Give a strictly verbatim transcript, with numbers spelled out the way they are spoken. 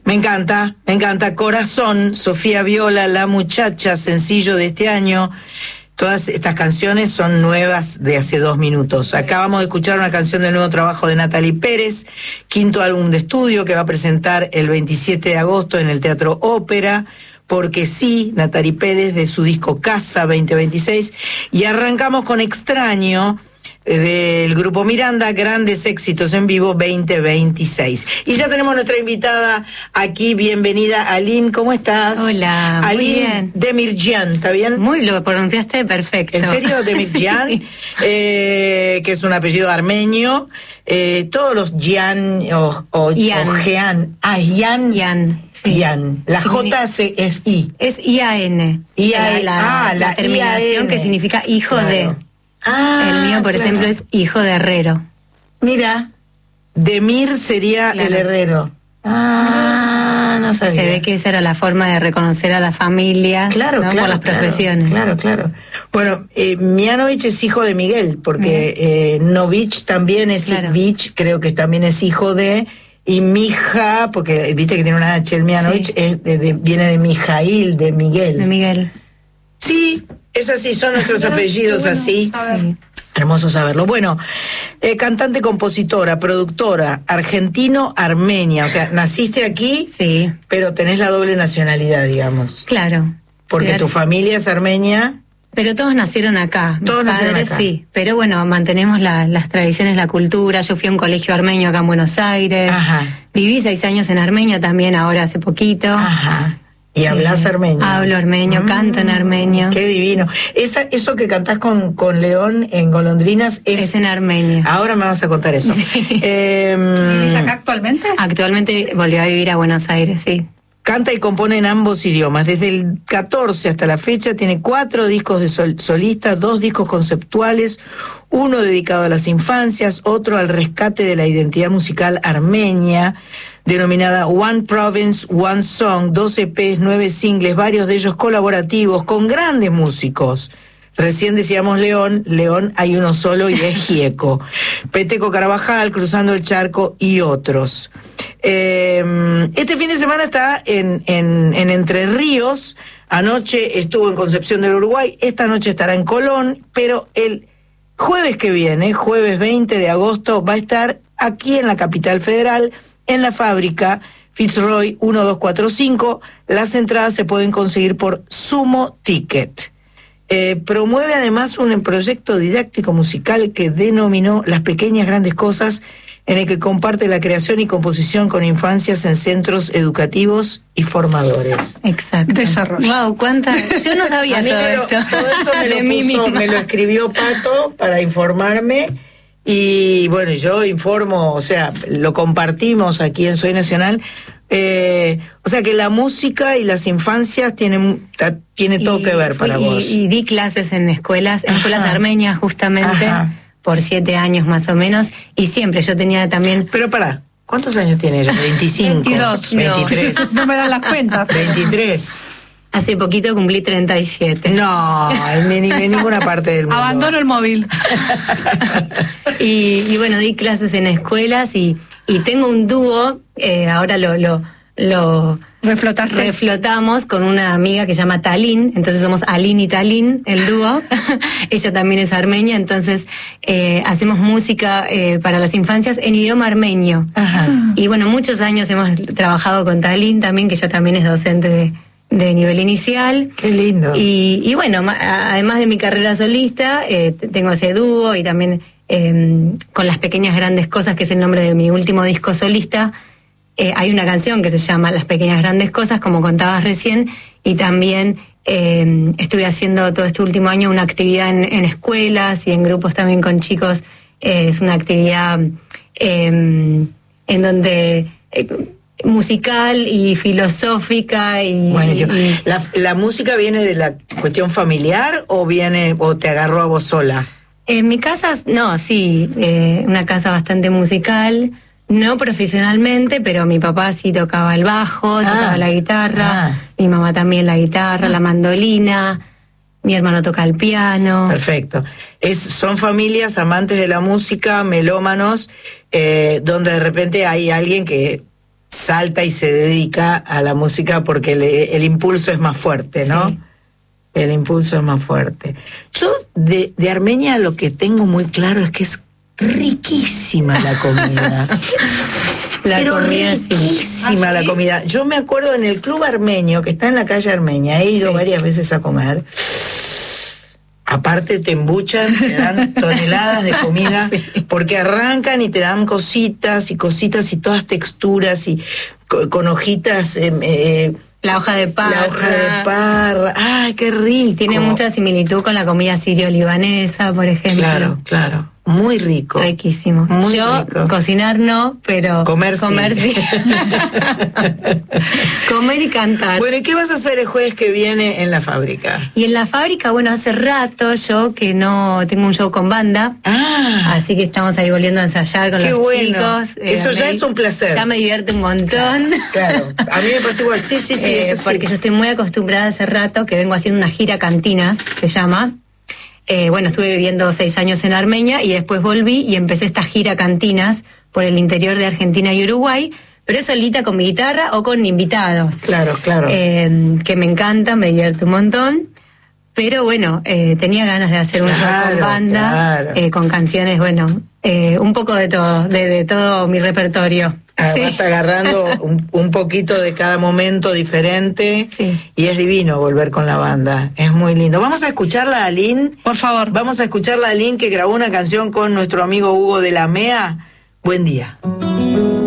Me encanta, me encanta. Corazón, Sofía Viola, La Muchacha, sencillo de este año. Todas estas canciones son nuevas de hace dos minutos. Acabamos de escuchar una canción del nuevo trabajo de Natalie Pérez, quinto álbum de estudio que va a presentar el veintisiete de agosto en el Teatro Ópera. Porque sí, Natalie Pérez, de su disco Casa veinte veintiséis. Y arrancamos con Extraño, del grupo Miranda, grandes éxitos en vivo veinte veintiséis. Y ya tenemos nuestra invitada aquí, bienvenida Aline, ¿cómo estás? Hola, Aline muy bien. Demirjian, ¿está bien? Muy, lo pronunciaste perfecto. ¿En serio? Demirjian, sí. eh, que es un apellido armenio. Eh, todos los Gian o, o, Ian. o Jean, ah, Ian. Ian, sí. Ian. La Signi- J se, es I. Es I A N. I A N. La, la, Ah, la la terminación I A N. que significa hijo Claro. de. Ah, El mío, por claro. ejemplo, es hijo de herrero. Mira, Demir sería Claro. el herrero. Ah, no sabía. Se ve que esa era la forma de reconocer a las familias, Claro, ¿no? claro, por las claro, profesiones. Claro, claro. Bueno, eh, Mianovich es hijo de Miguel, porque eh, Novich también es, Claro. Vich creo que también es hijo de, y Mija, porque viste que tiene una H, el Mianovich, Sí. es de- de- viene de Mijail, de Miguel. De Miguel. Sí, es así, son nuestros apellidos así. Sí. Hermoso saberlo. Bueno, eh, cantante, compositora, productora, argentino-armenia. O sea, naciste aquí, Sí, pero tenés la doble nacionalidad, digamos. claro. Porque Sí, tu familia es armenia. Pero todos nacieron acá. Mis Todos nacieron padres, acá. sí. Pero bueno, mantenemos la- las tradiciones, la cultura. Yo fui a un colegio armenio acá en Buenos Aires. Ajá. Viví seis años en Armenia también, ahora hace poquito. Ajá. Y Sí. hablas armenio. Hablo armenio, Mm, canto en armenio. Qué divino. Esa, eso que cantás con, con León en Golondrinas es... Es en armenio. Ahora me vas a contar eso. Sí. Eh, ¿Vivís acá actualmente? Actualmente volvió a vivir a Buenos Aires, sí. Canta y compone en ambos idiomas. Desde el catorce hasta la fecha tiene cuatro discos de sol- solista, dos discos conceptuales, uno dedicado a las infancias, otro al rescate de la identidad musical armenia, denominada One Province, One Song, dos E Pes, nueve singles, varios de ellos colaborativos, con grandes músicos. Recién decíamos León, León hay uno solo y es Gieco. Peteco Carabajal, Cruzando el Charco y otros. Eh, este fin de semana está en, en, en Entre Ríos, anoche estuvo en Concepción del Uruguay, esta noche estará en Colón, pero el jueves que viene, jueves veinte de agosto, va a estar aquí en la capital federal, en la fábrica Fitzroy uno dos cuatro cinco. Las entradas se pueden conseguir por Sumo Ticket. Eh, promueve además un proyecto didáctico musical que denominó Las Pequeñas Grandes Cosas, en el que comparte la creación y composición con infancias en centros educativos y formadores. Exacto. Desarrollo. Wow, cuánta. Yo no sabía A mí todo me lo- esto. todo eso me de lo, mí puso, misma. me lo escribió Pato para informarme. Y bueno, yo informo, o sea, lo compartimos aquí en Soy Nacional. Eh, o sea que la música y las infancias tienen, ta- tiene todo Y que ver fui- para y, vos. Y di clases en escuelas, en Ajá. escuelas armenias justamente, Ajá. por siete años más o menos. Y siempre yo tenía también. Pero pará, ¿cuántos años tiene ella? veinticinco, veintidós. veintitrés, No me dan las cuentas. veintitrés. Hace poquito cumplí treinta y siete. No, en, ni- en ninguna parte del mundo. Abandono el móvil. Y, y bueno, di clases en escuelas y, y tengo un dúo, eh, ahora lo, lo, lo Reflotaste. reflotamos con una amiga que se llama Talín, entonces somos Alin y Talín, el dúo. Ella también es armenia, entonces eh, hacemos música eh, para las infancias en idioma armenio. Ajá. Y bueno, muchos años hemos trabajado con Talín también, que ella también es docente de, de nivel inicial. Qué lindo. Y, y bueno, ma- a- además de mi carrera solista, eh, t- tengo ese dúo y también eh, con Las Pequeñas Grandes Cosas, que es el nombre de mi último disco solista, eh, hay una canción que se llama Las Pequeñas Grandes Cosas, como contabas recién, y también eh, estuve haciendo todo este último año una actividad en, en escuelas y en grupos también con chicos. Eh, es una actividad eh, en donde... eh, musical y filosófica y, Buenísimo. y- ¿La, ¿La música viene de la cuestión familiar o viene o te agarró a vos sola? en mi casa, no, sí, eh, una casa bastante musical, no profesionalmente, pero mi papá sí tocaba el bajo, tocaba Ah. la guitarra, Ah. mi mamá también la guitarra, la mandolina, mi hermano toca el piano. Perfecto. Es, son familias amantes de la música, melómanos, eh, donde de repente hay alguien que salta y se dedica a la música porque le, el impulso es más fuerte, ¿no? Sí. El impulso es más fuerte. Yo de, de Armenia lo que tengo muy claro es que es riquísima la comida. La Pero comida, sí. riquísima ¿Ah, la sí? comida. Yo me acuerdo en el club armenio, que está en la calle Armenia, he ido Sí. varias veces a comer. Aparte te embuchan, te dan toneladas de comida, Sí. porque arrancan y te dan cositas y cositas y todas texturas y co- con hojitas, eh, eh, La hoja de parra. la hoja de parra. ¡Ay, qué rico! Tiene mucha similitud con la comida sirio-libanesa, por ejemplo. Claro, claro. Muy rico. Riquísimo. Muy Yo rico. cocinar no, pero Comer sí. comer sí. Comer y cantar. Bueno, ¿y qué vas a hacer el jueves que viene en la fábrica? Y en la fábrica, bueno, hace rato yo que no tengo un show con banda, Ah, así que estamos ahí volviendo a ensayar con qué los bueno. chicos. Eso ya me- es un placer. Ya me divierte un montón. claro. A mí me pasa igual. Sí, sí, sí. Eh, es así. porque yo estoy muy acostumbrada hace rato que vengo haciendo una gira cantinas, se llama. Eh, bueno, estuve viviendo seis años en Armenia y después volví y empecé esta gira cantinas por el interior de Argentina y Uruguay, pero es solita con mi guitarra o con invitados. Claro, claro. Eh, que me encanta, me divierte un montón. Pero bueno, eh, tenía ganas de hacer un show Claro, con banda, claro. eh, con canciones, bueno, eh, un poco de todo, de, de todo mi repertorio. Ah, Sí. vas agarrando un, un poquito de cada momento diferente. Sí. Y es divino volver con la banda. Es muy lindo. Vamos a escucharla a Aline. Por favor. Vamos a escucharla a Aline, que grabó una canción con nuestro amigo Hugo de la M E A. Buen día.